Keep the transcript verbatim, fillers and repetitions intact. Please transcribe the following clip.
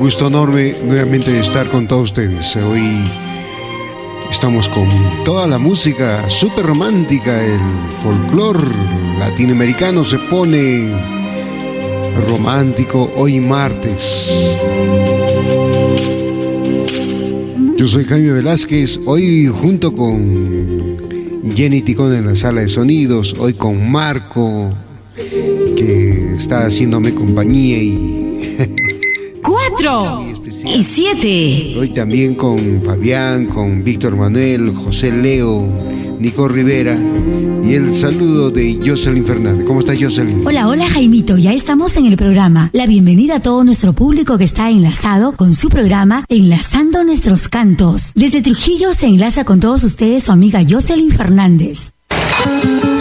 gusto enorme nuevamente de estar con todos ustedes. Hoy estamos con toda la música súper romántica, el folclore latinoamericano se pone romántico hoy martes. Yo soy Jaime Velázquez, hoy junto con Jenny Ticón en la sala de sonidos, hoy con Marco, que está haciéndome compañía y... ¡Cuatro! Y siete. Hoy también con Fabián, con Víctor Manuel, José Leo, Nico Rivera y el saludo de Jocelyn Fernández. ¿Cómo está Jocelyn? Hola, hola Jaimito, ya estamos en el programa. La bienvenida a todo nuestro público que está enlazado con su programa Enlazando Nuestros Cantos. Desde Trujillo se enlaza con todos ustedes su amiga Jocelyn Fernández.